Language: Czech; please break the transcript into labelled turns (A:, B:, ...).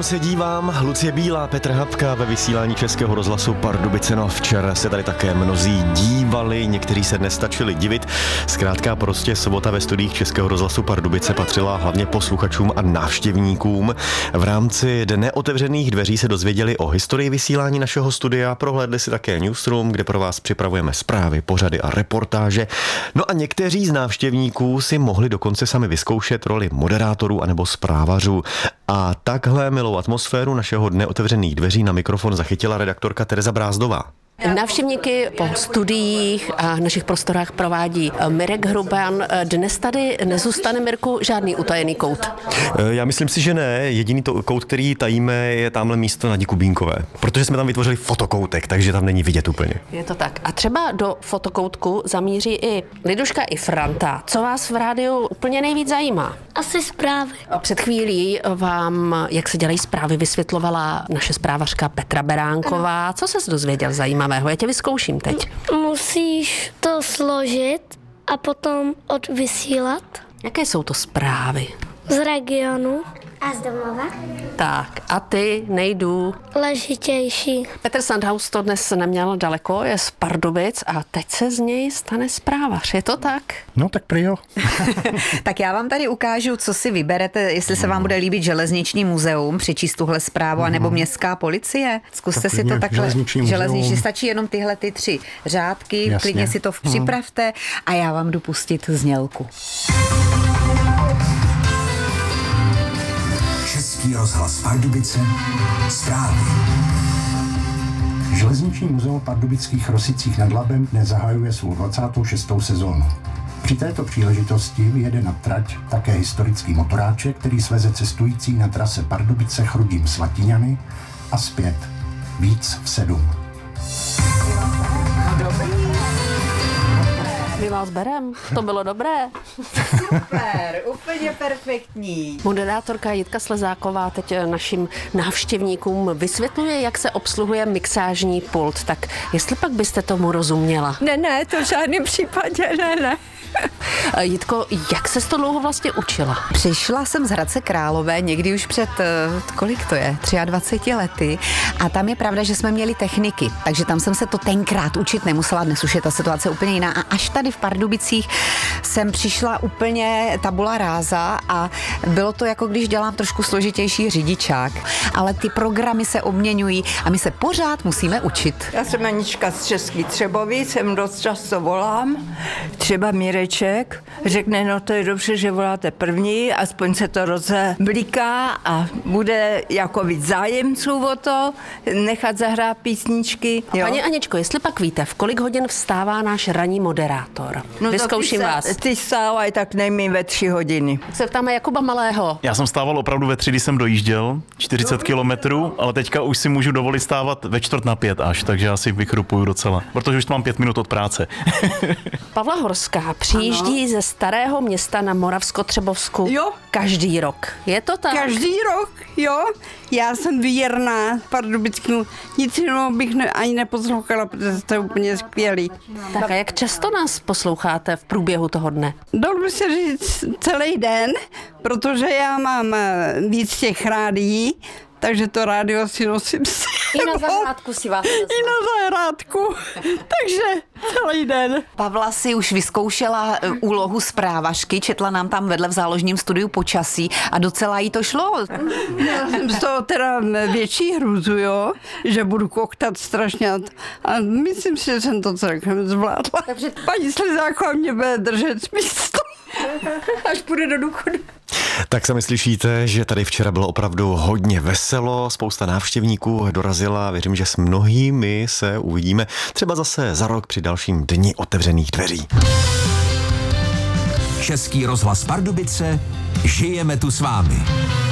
A: se dívám, Lucie Bílá, Petr Habka ve vysílání Českého rozhlasu Pardubice. No, včera se tady také mnozí dívali, někteří se nestačili divit. Zkrátka prostě sobota ve studiích Českého rozhlasu Pardubice patřila hlavně posluchačům a návštěvníkům. V rámci Dne otevřených dveří se dozvěděli o historii vysílání našeho studia, prohlédli si také newsroom, kde pro vás připravujeme zprávy, pořady a reportáže. No a někteří z návštěvníků si mohli dokonce sami vyzkoušet roli moderátorů anebo zprávařů. A takhle milou atmosféru našeho Dne otevřených dveří na mikrofon zachytila redaktorka Tereza Brázdová.
B: Návštěvníky po studiích a našich prostorách provádí Mirek Hruban. Dnes tady nezůstane, Mirku, žádný utajený kout.
A: Já myslím si, že ne. Jediný kout, který tajíme, je tamhle místo na Kubínkové. Protože jsme tam vytvořili fotokoutek, takže tam není vidět úplně.
B: Je to tak. A třeba do fotokoutku zamíří i Liduška i Franta. Co vás v rádiu úplně nejvíc zajímá?
C: Asi zprávy.
B: Před chvílí vám, jak se dělají zprávy, vysvětlovala naše zprávařka Petra Beránková. Co ses dozvěděl zajímavého? Já tě vyzkouším teď.
C: Musíš to složit a potom odvysílat.
B: Jaké jsou to zprávy?
C: Z regionu. A z domova.
B: Tak, a ty nejdu.
C: Ležitější.
B: Petr Sandhaus to dnes neměl daleko, je z Pardubic a teď se z něj stane zprávař. Je to tak?
D: No tak prý jo.
E: Tak já vám tady ukážu, co si vyberete, jestli se vám bude líbit železniční muzeum, přečíst tuhle zprávu, anebo městská policie. Zkuste si to takhle. Železniční, stačí jenom tyhle ty 3 řádky,
D: jasně.
E: Klidně si to připravte a já vám jdu pustit znělku.
F: Český rozhlas Pardubice, zprávy. Železniční muzeum v Pardubických Rosicích nad Labem dnes zahajuje svou 26. sezónu. Při této příležitosti vyjede na trať také historický motoráček, který sveze cestující na trase Pardubice Chrudím Slatiňany a zpět. Víc v 7.
B: My vás berem, to bylo dobré.
E: Super, úplně perfektní.
B: Moderátorka Jitka Slezáková teď našim návštěvníkům vysvětluje, jak se obsluhuje mixážní pult. Tak jestli pak byste tomu rozuměla?
G: Ne, to v žádném případě, ne.
B: Jitko, jak ses to dlouho vlastně učila?
E: Přišla jsem z Hradce Králové někdy už před, kolik to je, 23 lety a tam je pravda, že jsme měli techniky, takže tam jsem se to tenkrát učit nemusela, dnes už je ta situace úplně jiná a až tady v Pardubicích jsem přišla úplně tabula ráza a bylo to jako když dělám trošku složitější řidičák, ale ty programy se obměňují a my se pořád musíme učit.
G: Já jsem Anička z Český Třeboví, sem dost často volám, třeba Mireček řekne, no to je dobře, že voláte první, aspoň se to rozebliká a bude jako víc zájemců o to, nechat zahrát písničky. Jo.
B: Paní Aničko, jestli pak víte, v kolik hodin vstává náš ranní moderátor?
G: No
B: vyzkouším vás.
G: Ty vstávaj tak nejméně ve 3 hodiny.
B: Se ptáme Jakuba Malého.
H: Já jsem stával opravdu ve 3, když jsem dojížděl, 40 kilometrů, ale teďka už si můžu dovolit stávat ve 4:45 až, takže já si vychrupuju docela, protože už mám 5 minut od práce.
B: Pavla Horská přijíždí ze Starého Města na Moravskotřebovsku každý rok. Je to tak?
I: Každý rok, jo. Já jsem věrná Pardubickému. Nic jiného bych ani neposlouchala, protože jste úplně skvělý.
B: Tak a jak často nás posloucháte v průběhu toho dne?
I: Dalo by se říct celý den, protože já mám víc těch rádií, takže to rádio si nosím s
E: I na zahrádku si vás
I: I na zahrádku, takže celý den.
E: Pavla si už vyzkoušela úlohu zprávařky, četla nám tam vedle v záložním studiu počasí a docela jí to šlo.
I: Měla jsem z toho teda větší hrůzu, jo, že budu koktat strašně a myslím si, že jsem to celkem zvládla. Takže paní Slezáková mě bude držet místo, až půjde do důchodu.
A: Tak sami slyšíte, že tady včera bylo opravdu hodně veselo, spousta návštěvníků dorazila, věřím, že s mnohými se uvidíme třeba zase za rok při dalším Dni otevřených dveří.
F: Český rozhlas Pardubice, žijeme tu s vámi.